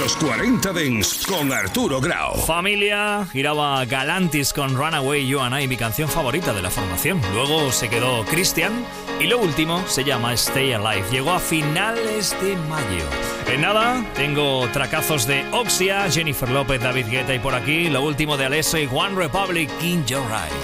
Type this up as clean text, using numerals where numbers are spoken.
Los 40 Dents con Arturo Grau. Familia, giraba Galantis con Runaway You and I, mi canción favorita de la formación. Luego se quedó Christian y lo último se llama Stay Alive. Llegó a finales de mayo. En nada, tengo tracazos de Oxia, Jennifer López, David Guetta y por aquí lo último de Alesso y One Republic, In Your Eyes.